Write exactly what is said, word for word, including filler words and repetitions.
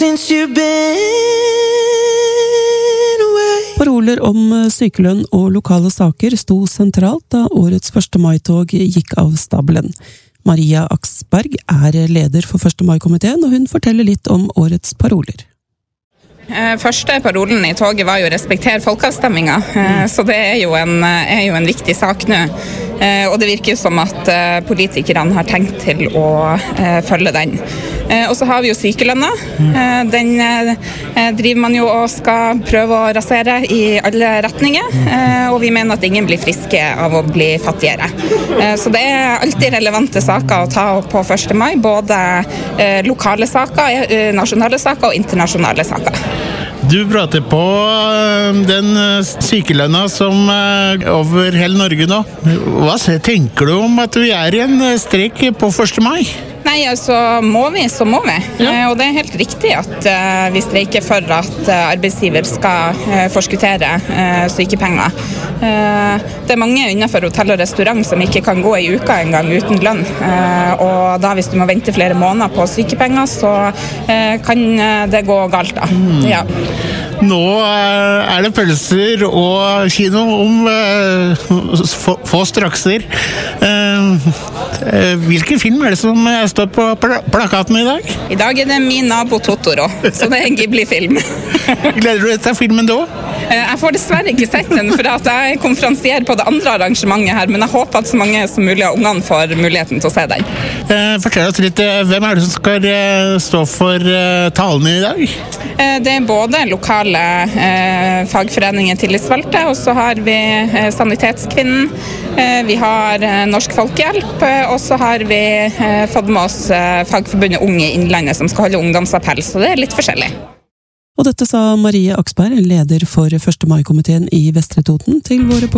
since you've been away. Paroler om sykelønn og lokale saker sto sentralt da årets første mai-tog gikk av stabelen. Maria Aksberg er leder for første mai-komiteen, og hun forteller litt om årets paroler. Første parolen i toget var jo respekter folkeavstemminga, så det er jo en, er jo en viktig sak nå. Og det virker jo som at politikerne har tenkt til å følge den. Og så har vi jo sykelønna. Den driver man jo og skal prøve å rasere i alle retninger, og vi mener at ingen blir friske av å bli fattigere. Så det er alltid relevante saker å ta på første mai, både lokale saker, nasjonale saker og internasjonale saker. Du prater på den sykelønna som er over hele Norge nå. Hva tenker du om at vi er i en streik på første mai? Nei, altså må vi, så må vi. Ja. Og det er helt riktig at uh, vi streiker for at uh, arbeidsgiver skal uh, forskuttere uh, sykepenger. Uh, det er mange innenfor hotell og restaurant som ikke kan gå i uka en gang uten lønn. Uh, og da hvis du må vente flere måneder på sykepenger, så uh, kan det gå galt da. Mm. Ja. Nå er det pølser og kino om uh, få, få strakser. Uh, hvilken film er det som står på plakaten i dag? I dag er det Min nabo Totoro, så det er en Ghibli-film. Gleder du deg til filmen da? Jeg får dessverre ikke sett den, for at jeg er konferansier på det andre arrangementet her, men jeg håper at så mange som mulig av ungene får muligheten til å se den. Uh, fortell oss litt, hvem er det som skal uh, stå for uh, talene i dag? Uh, det er både lokale uh, fagforeninger tillitsvalgte, og så har vi uh, Sanitetskvinnen, uh, vi har uh, Norsk Folkehjelp, uh, og så har vi uh, fått med oss uh, Fagforbundet Unge i Innlandet som skal holde ungdomsappell, så det er litt forskjellig. Og dette sa Marie Aksberg, leder for første mai-komiteen i Vestre Toten, til våre